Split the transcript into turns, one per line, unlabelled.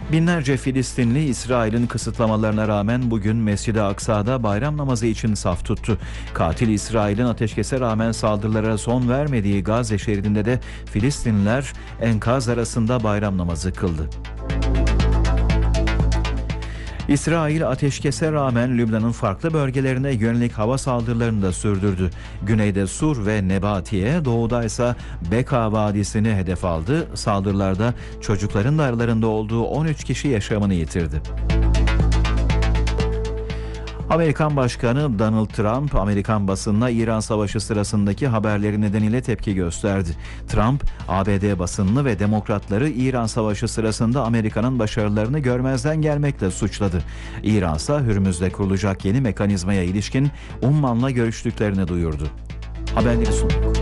Binlerce Filistinli İsrail'in kısıtlamalarına rağmen bugün Mescid-i Aksa'da bayram namazı için saf tuttu. Katil İsrail'in ateşkese rağmen saldırılara son vermediği Gazze şeridinde de Filistinliler enkaz arasında bayram namazı kıldı. İsrail ateşkese rağmen Lübnan'ın farklı bölgelerine yönelik hava saldırılarını da sürdürdü. Güneyde Sur ve Nebatiye, doğuda ise Beka Vadisi'ni hedef aldı. Saldırılarda çocukların da aralarında olduğu 13 kişi yaşamını yitirdi. Amerikan Başkanı Donald Trump, Amerikan basınına İran Savaşı sırasındaki haberleri nedeniyle tepki gösterdi. Trump, ABD basınını ve demokratları İran Savaşı sırasında Amerika'nın başarılarını görmezden gelmekle suçladı. İran ise Hürmüz'de kurulacak yeni mekanizmaya ilişkin Umman'la görüştüklerini duyurdu. Haberleri sunduk.